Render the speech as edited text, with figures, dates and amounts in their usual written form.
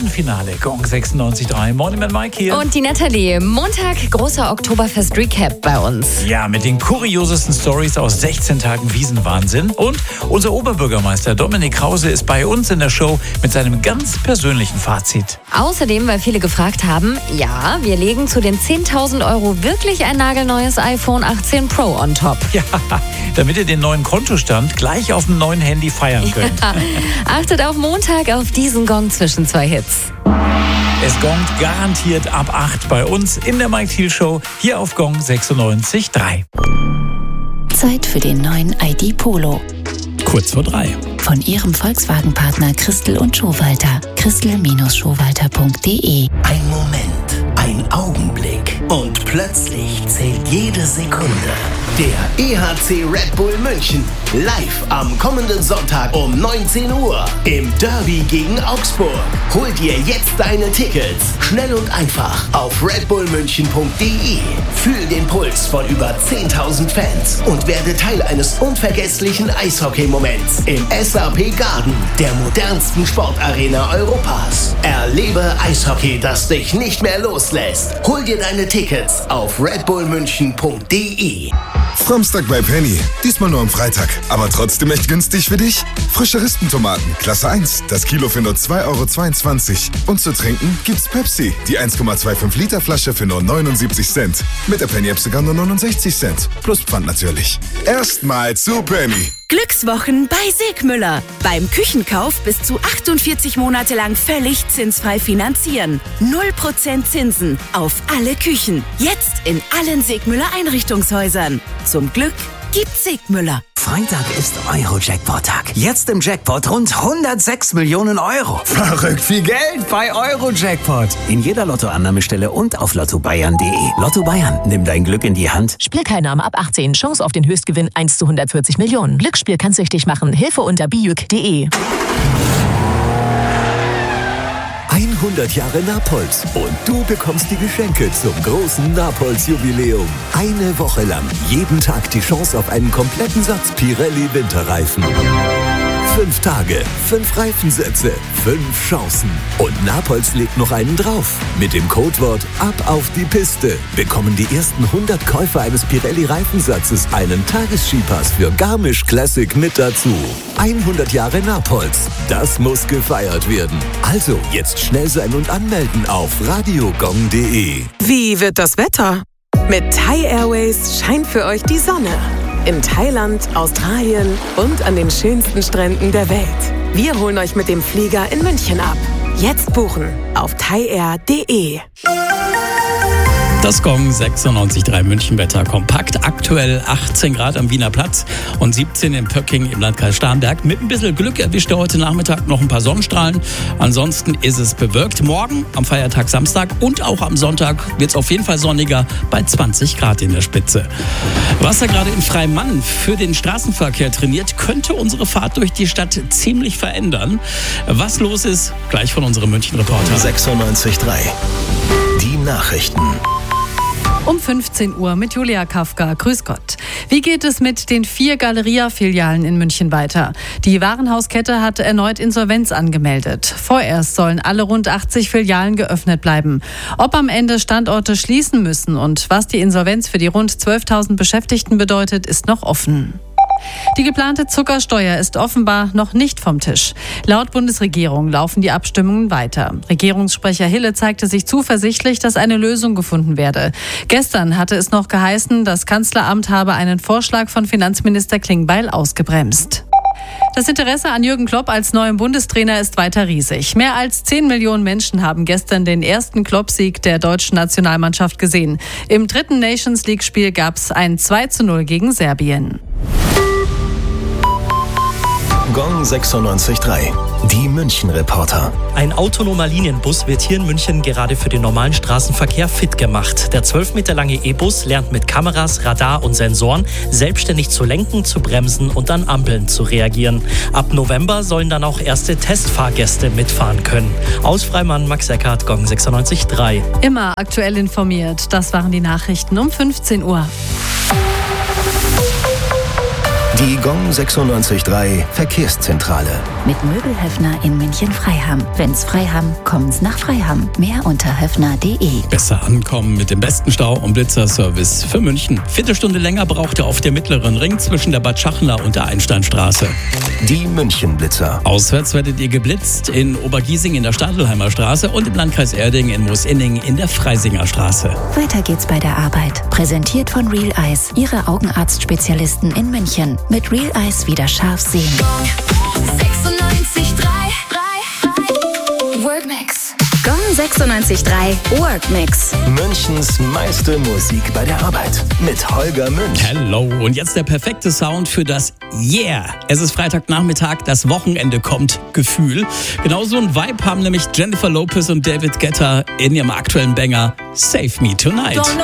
Wochenfinale. Gong 96.3. Morning mit Mike hier. Und die Natalie. Montag, großer Oktoberfest-Recap bei uns. Ja, mit den kuriosesten Stories aus 16 Tagen Wiesenwahnsinn. Und unser Oberbürgermeister Dominik Krause ist bei uns in der Show mit seinem ganz persönlichen Fazit. Außerdem, weil viele gefragt haben, ja, wir legen zu den 10.000 € wirklich ein nagelneues iPhone 18 Pro on top. Ja, damit ihr den neuen Kontostand gleich auf dem neuen Handy feiern könnt. Ja. Achtet auf Montag auf diesen Gong zwischen zwei Hits. Es gongt garantiert ab 8 bei uns in der Mike Thiel Show hier auf Gong 96.3. Zeit für den neuen ID Polo. Kurz vor 3. Von Ihrem Volkswagen-Partner Christel und Schowalter. Christel-Schowalter.de. Ein Moment, ein Augenblick und plötzlich zählt jede Sekunde. Der EHC Red Bull München live am kommenden Sonntag um 19 Uhr im Derby gegen Augsburg. Hol dir jetzt deine Tickets schnell und einfach auf redbullmünchen.de. Fühl den Puls von über 10.000 Fans und werde Teil eines unvergesslichen Eishockey-Moments im SAP Garden, der modernsten Sportarena Europas. Erlebe Eishockey, das dich nicht mehr loslässt. Hol dir deine Tickets auf redbullmünchen.de. Samstag bei Penny. Diesmal nur am Freitag. Aber trotzdem echt günstig für dich. Frische Rispentomaten, Klasse 1. Das Kilo für nur 2,22 €. Und zu trinken gibt's Pepsi. Die 1,25 Liter Flasche für nur 79 Cent. Mit der Penny-App sogar nur 69 Cent. Plus Pfand natürlich. Erstmal zu Penny. Glückswochen bei Segmüller. Beim Küchenkauf bis zu 48 Monate lang völlig zinsfrei finanzieren. 0% Zinsen auf alle Küchen. Jetzt in allen Segmüller Einrichtungshäusern. Zum Glück gibt's Segmüller. Freitag ist Euro-Jackpot-Tag. Jetzt im Jackpot rund 106 Millionen €. Verrückt viel Geld bei Euro-Jackpot. In jeder Lottoannahmestelle und auf lottobayern.de. Lotto Bayern, nimm dein Glück in die Hand. Spielteilnahme ab 18. Chance auf den Höchstgewinn 1 zu 140 Millionen. Glücksspiel kann süchtig machen. Hilfe unter bijuk.de. 100 Jahre Napolz und du bekommst die Geschenke zum großen Napolz-Jubiläum. Eine Woche lang, jeden Tag die Chance auf einen kompletten Satz Pirelli Winterreifen. 5 Tage, 5 Reifensätze, 5 Chancen. Und Napolz legt noch einen drauf. Mit dem Codewort Ab auf die Piste bekommen die ersten 100 Käufer eines Pirelli-Reifensatzes einen Tagesskipass für Garmisch Classic mit dazu. 100 Jahre Napolz, das muss gefeiert werden. Also jetzt schnell sein und anmelden auf radiogong.de. Wie wird das Wetter? Mit Thai Airways scheint für euch die Sonne. In Thailand, Australien und an den schönsten Stränden der Welt. Wir holen euch mit dem Flieger in München ab. Jetzt buchen auf thaiair.de. Das Gong 96.3 München-Wetter kompakt. Aktuell 18 Grad am Wiener Platz und 17 in Pöcking im Landkreis Starnberg. Mit ein bisschen Glück erwischt ihr heute Nachmittag noch ein paar Sonnenstrahlen. Ansonsten ist es bewölkt. Morgen am Feiertag Samstag und auch am Sonntag wird es auf jeden Fall sonniger bei 20 Grad in der Spitze. Was da gerade in Freimann für den Straßenverkehr trainiert, könnte unsere Fahrt durch die Stadt ziemlich verändern. Was los ist, gleich von unserem München-Reporter. 96.3. Die Nachrichten. Um 15 Uhr mit Julia Kafka. Grüß Gott. Wie geht es mit den 4 Galeria-Filialen in München weiter? Die Warenhauskette hat erneut Insolvenz angemeldet. Vorerst sollen alle rund 80 Filialen geöffnet bleiben. Ob am Ende Standorte schließen müssen und was die Insolvenz für die rund 12.000 Beschäftigten bedeutet, ist noch offen. Die geplante Zuckersteuer ist offenbar noch nicht vom Tisch. Laut Bundesregierung laufen die Abstimmungen weiter. Regierungssprecher Hille zeigte sich zuversichtlich, dass eine Lösung gefunden werde. Gestern hatte es noch geheißen, das Kanzleramt habe einen Vorschlag von Finanzminister Klingbeil ausgebremst. Das Interesse an Jürgen Klopp als neuem Bundestrainer ist weiter riesig. Mehr als 10 Millionen Menschen haben gestern den ersten Klopp-Sieg der deutschen Nationalmannschaft gesehen. Im 3. Nations-League-Spiel gab es ein 2:0 gegen Serbien. Gong 96.3. Die München-Reporter. Ein autonomer Linienbus wird hier in München gerade für den normalen Straßenverkehr fit gemacht. Der 12 Meter lange E-Bus lernt mit Kameras, Radar und Sensoren selbstständig zu lenken, zu bremsen und an Ampeln zu reagieren. Ab November sollen dann auch erste Testfahrgäste mitfahren können. Aus Freimann, Max Eckhardt, Gong 96.3. Immer aktuell informiert. Das waren die Nachrichten um 15 Uhr. Die Gong 96.3 Verkehrszentrale. Mit Möbelhöfner in München-Freiham. Wenn's Freiham, kommen's nach Freiham. Mehr unter höfner.de. Besser ankommen mit dem besten Stau- und Blitzerservice für München. Viertelstunde länger braucht ihr auf der mittleren Ring zwischen der Bad Schachner und der Einsteinstraße. Die München-Blitzer. Auswärts werdet ihr geblitzt in Obergiesing in der Stadelheimer Straße und im Landkreis Erding in Moosinning in der Freisinger Straße. Weiter geht's bei der Arbeit. Präsentiert von Real Eyes, Ihre Augenarztspezialisten in München. Mit Real Eyes wieder scharf sehen. 96.3 Workmix. Gong 96.3 Workmix. Münchens meiste Musik bei der Arbeit. Mit Holger Münch. Hello. Und jetzt der perfekte Sound für das Yeah. Es ist Freitagnachmittag, das Wochenende kommt Gefühl. Genauso ein Vibe haben nämlich Jennifer Lopez und David Guetta in ihrem aktuellen Banger Save Me Tonight.